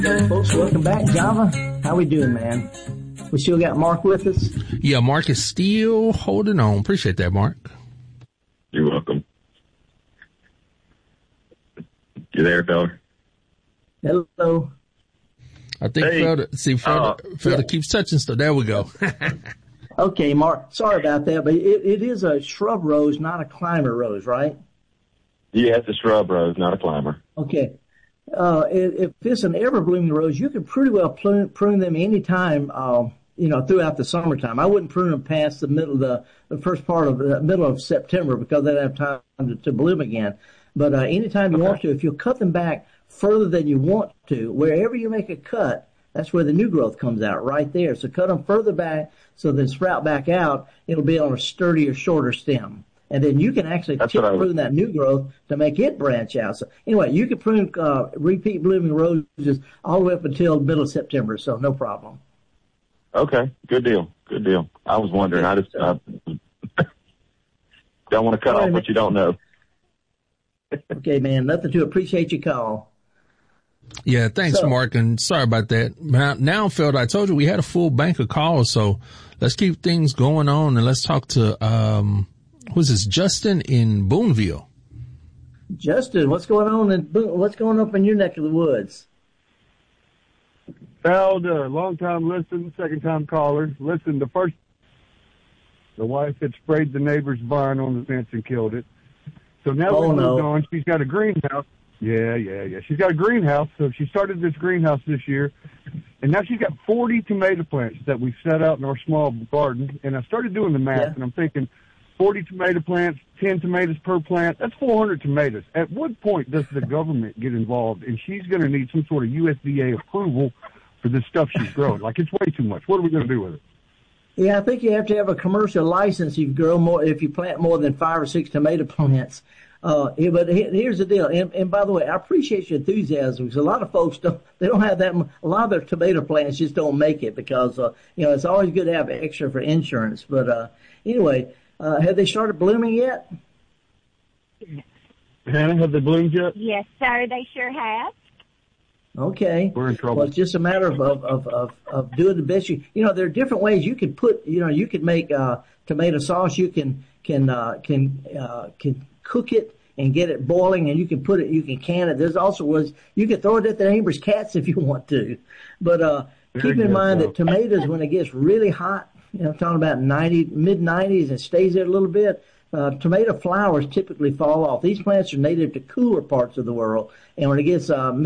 Folks, welcome back. Java, how we doing, man? We still got Mark with us? Yeah, Mark is still holding on. Appreciate that, Mark. You're welcome. You there, fella? Hello. I think Felder keeps touching stuff. There we go. Okay, Mark, sorry about that, but it is a shrub rose, not a climber rose, right? Yeah, it's a shrub rose, not a climber. Okay. If it's an ever-blooming rose, you can pretty well prune them any time, throughout the summertime. I wouldn't prune them past the middle of the middle of September because they don't have time to bloom again. But anytime you want to, if you cut them back further than you want to, wherever you make a cut, that's where the new growth comes out, right there. So cut them further back so they sprout back out. It'll be on a sturdier, shorter stem. And then you can actually prune that new growth to make it branch out. So anyway, you can prune repeat blooming roses all the way up until the middle of September, so no problem. Okay, good deal. I was wondering. I just don't want to cut off what you don't know. Okay, man, nothing to appreciate your call. Yeah, thanks, Mark, and sorry about that. Now, Phil, I told you we had a full bank of calls, so let's keep things going on, and let's talk to, who's this, Justin in Boonville. Justin, what's going on what's going up in your neck of the woods? Long time listener, second time caller. Listen, the wife had sprayed the neighbor's barn on the fence and killed it. So now we're moved on. She's got a greenhouse. Yeah. She's got a greenhouse, so she started this greenhouse this year, and now she's got 40 tomato plants that we've set out in our small garden. And I started doing the math, and I'm thinking 40 tomato plants, 10 tomatoes per plant, that's 400 tomatoes. At what point does the government get involved? And she's going to need some sort of USDA approval for this stuff she's growing. Like, it's way too much. What are we going to do with it? Yeah, I think you have to have a commercial license if you plant more than 5 or 6 tomato plants. But here's the deal. And by the way, I appreciate your enthusiasm because a lot of folks don't have that. A lot of their tomato plants just don't make it because, it's always good to have extra for insurance. But, anyway, have they started blooming yet? Hannah, have they bloomed yet? Yes, sir, they sure have. Okay. We're in trouble. Well, it's just a matter of doing the best there are different ways you could you could make tomato sauce. You can cook it and get it boiling, and you can can it. There's also ways you can throw it at the neighbor's cats if you want to. But keep in mind that tomatoes, when it gets really hot, I'm talking about mid-90s and stays there a little bit, tomato flowers typically fall off. These plants are native to cooler parts of the world, and when it gets